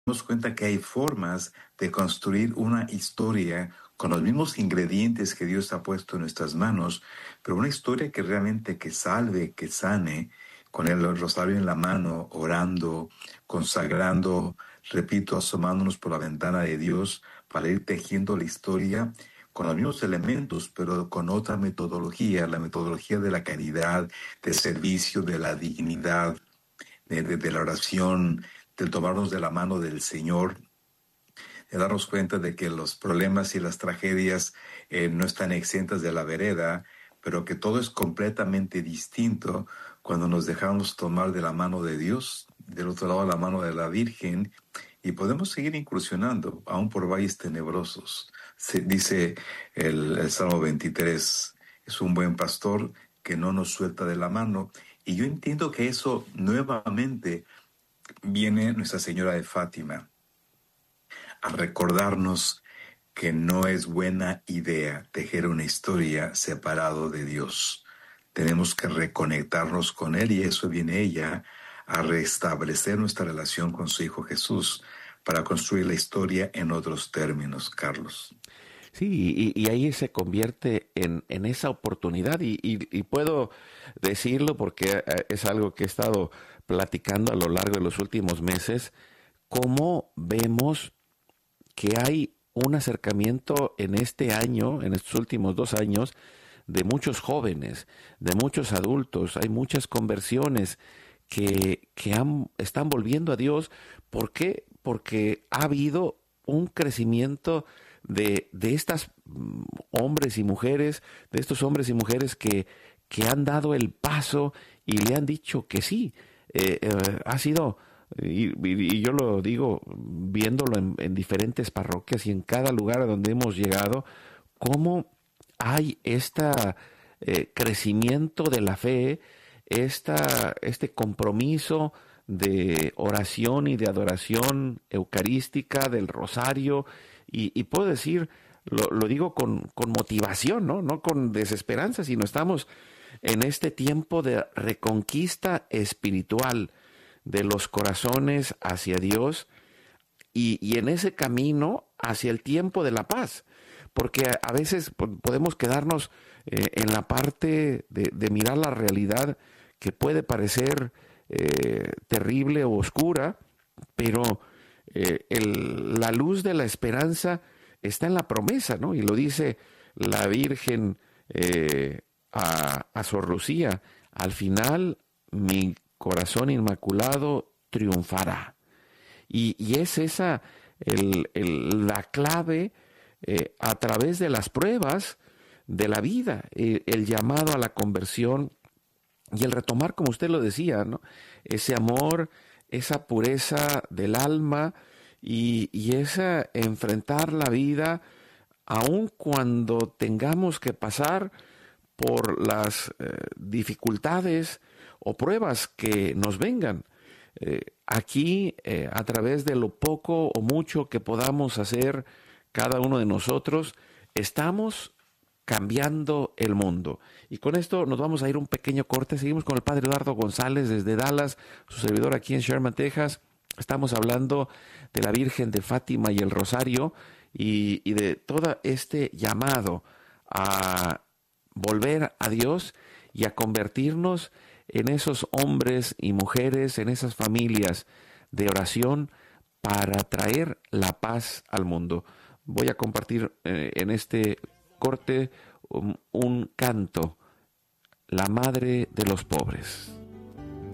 Nos cuenta que hay formas de construir una historia con los mismos ingredientes que Dios ha puesto en nuestras manos, pero una historia que realmente que salve, que sane, con el rosario en la mano, orando, consagrando, repito, asomándonos por la ventana de Dios para ir tejiendo la historia con los mismos elementos, pero con otra metodología, la metodología de la caridad, del servicio, de la dignidad, de la oración, del tomarnos de la mano del Señor, de darnos cuenta de que los problemas y las tragedias no están exentas de la vereda, pero que todo es completamente distinto cuando nos dejamos tomar de la mano de Dios, del otro lado la mano de la Virgen, y podemos seguir incursionando, aún por valles tenebrosos. Dice el Salmo 23, es un buen pastor que no nos suelta de la mano. Y yo entiendo que eso nuevamente viene Nuestra Señora de Fátima a recordarnos que no es buena idea tejer una historia separado de Dios. Tenemos que reconectarnos con Él y eso viene ella a restablecer nuestra relación con su Hijo Jesús para construir la historia en otros términos, Carlos. Sí, y ahí se convierte en esa oportunidad y puedo decirlo porque es algo que he estado platicando a lo largo de los últimos meses, cómo vemos que hay un acercamiento en este año, en estos últimos 2 años, de muchos jóvenes, de muchos adultos, hay muchas conversiones que están volviendo a Dios. ¿Por qué? Porque ha habido un crecimiento de estas hombres y mujeres, de estos hombres y mujeres que han dado el paso y le han dicho que sí. Ha sido, y yo lo digo viéndolo en diferentes parroquias y en cada lugar a donde hemos llegado, cómo hay crecimiento de la fe, este compromiso de oración y de adoración eucarística, del rosario, y puedo decir, lo digo con motivación, ¿no? No con desesperanza, sino estamos en este tiempo de reconquista espiritual de los corazones hacia Dios y en ese camino hacia el tiempo de la paz, porque a veces podemos quedarnos en la parte de mirar la realidad que puede parecer terrible o oscura, pero la luz de la esperanza está en la promesa, ¿no? Y lo dice la Virgen a Sor Lucía: al final mi corazón inmaculado triunfará. Y es esa la clave a través de las pruebas de la vida, el llamado a la conversión y el retomar, como usted lo decía, ¿no? Ese amor, esa pureza del alma y esa enfrentar la vida aun cuando tengamos que pasar por las dificultades o pruebas que nos vengan. Aquí, a través de lo poco o mucho que podamos hacer cada uno de nosotros, estamos cambiando el mundo. Y con esto nos vamos a ir un pequeño corte. Seguimos con el padre Eduardo González desde Dallas, su servidor aquí en Sherman, Texas. Estamos hablando de la Virgen de Fátima y el Rosario y de todo este llamado a volver a Dios y a convertirnos en esos hombres y mujeres, en esas familias de oración para traer la paz al mundo. Voy a compartir en este corte un canto, La Madre de los Pobres.